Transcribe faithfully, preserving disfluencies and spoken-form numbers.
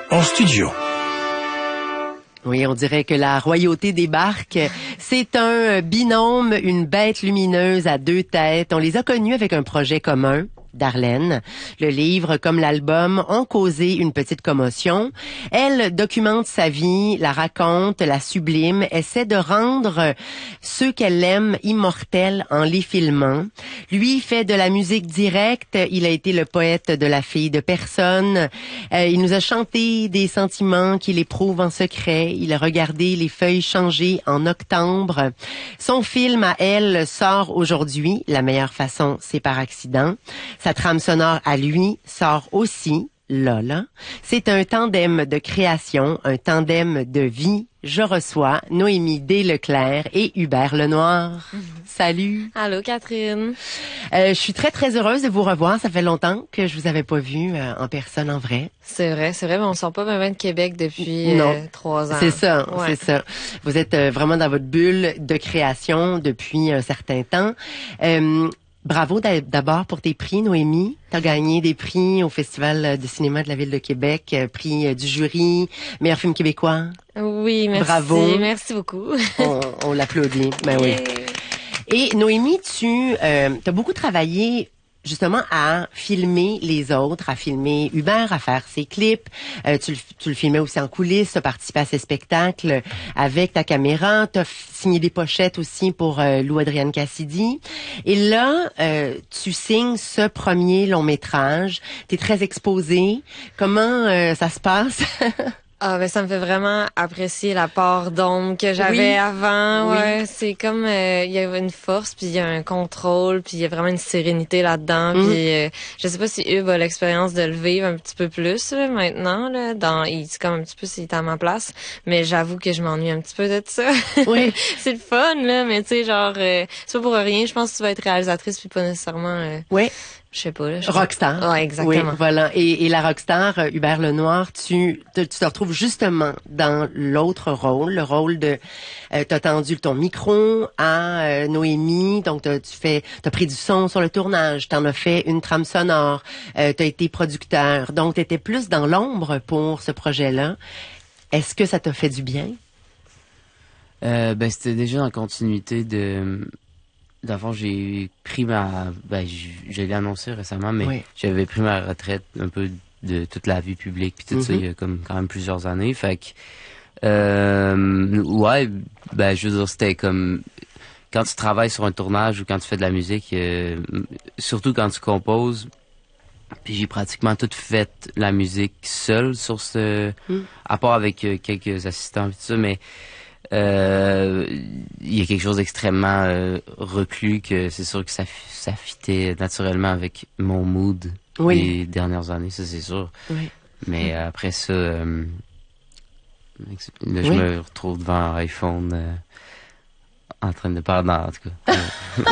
en studio. Oui, on dirait que la royauté débarque. C'est un binôme, une bête lumineuse à deux têtes. On les a connus avec un projet commun, Darlene. Le livre comme l'album ont causé une petite commotion. Elle documente sa vie, la raconte, la sublime, essaie de rendre ceux qu'elle aime immortels en les filmant. Lui fait de la musique directe. Il a été le poète de la fille de personne. Euh, il nous a chanté des sentiments qu'il éprouve en secret. Il a regardé les feuilles changer en octobre. Son film à elle sort aujourd'hui. La meilleure façon, c'est par accident. Sa trame sonore à lui sort aussi, là, là. C'est un tandem de création, un tandem de vie. Je reçois Noémie Desleclerc et Hubert Lenoir. Mm-hmm. Salut. Allô, Catherine. Euh, je suis très, très heureuse de vous revoir. Ça fait longtemps que je vous avais pas vu euh, en personne, en vrai. C'est vrai, c'est vrai, mais on ne sort pas même de Québec depuis non. Euh, trois ans. C'est ça, ouais. c'est ça. Vous êtes euh, vraiment dans votre bulle de création depuis un certain temps. Euh, Bravo d'abord pour tes prix, Noémie. Tu as gagné des prix au Festival de cinéma de la Ville de Québec, prix du jury, meilleur film québécois. Oui, merci. Bravo. Merci beaucoup. on on l'applaudit. Ben oui. Et Noémie, tu euh, as beaucoup travaillé justement à filmer les autres, à filmer Hubert, à faire ses clips. Euh, tu, le, tu le filmais aussi en coulisses, tu as participé à ses spectacles avec ta caméra. Tu as signé des pochettes aussi pour euh, Lou Adrienne Cassidy. Et là, euh, tu signes ce premier long métrage. Tu es très exposée. Comment euh, ça se passe? Ah ben ça me fait vraiment apprécier la part d'ombre que j'avais oui. avant. Ouais, oui. C'est comme euh, il y a une force, puis il y a un contrôle, puis il y a vraiment une sérénité là-dedans. Mm. Puis euh, je sais pas si Hub a l'expérience de le vivre un petit peu plus là, maintenant. Là, dans, il dit comme un petit peu s'il est à ma place, mais j'avoue que je m'ennuie un petit peu de ça. Oui, c'est le fun là, mais tu sais genre euh, c'est pas pour rien. Je pense que tu vas être réalisatrice puis pas nécessairement. Euh, oui. Je sais pas. Là, je rockstar. Ouais, exactement. Oui, voilà. Et, et la rockstar, euh, Hubert Lenoir, tu te, tu te retrouves justement dans l'autre rôle, le rôle de... Euh, t'as tendu ton micro à euh, Noémie, donc tu fais, t'as pris du son sur le tournage, t'en as fait une trame sonore, euh, t'as été producteur, donc t'étais plus dans l'ombre pour ce projet-là. Est-ce que ça t'a fait du bien? Euh, ben c'était déjà en continuité de... D'abord, j'ai pris ma... Ben, je, je l'ai annoncé récemment, mais oui. J'avais pris ma retraite un peu de toute la vie publique puis tout mm-hmm. ça, il y a comme quand même plusieurs années. Fait que... Euh, ouais, ben, je veux dire, c'était comme... Quand tu travailles sur un tournage ou quand tu fais de la musique, euh, surtout quand tu composes, puis j'ai pratiquement tout fait la musique seul sur ce... Mm. À part avec euh, quelques assistants et tout ça, mais... Euh, il y a quelque chose d'extrêmement euh, reclus que c'est sûr que ça, ça fitait naturellement avec mon mood oui. des dernières années, ça c'est sûr. Oui. Mais euh, après ça, euh, là, je oui. me retrouve devant un iPhone euh, en train de parler, en tout cas.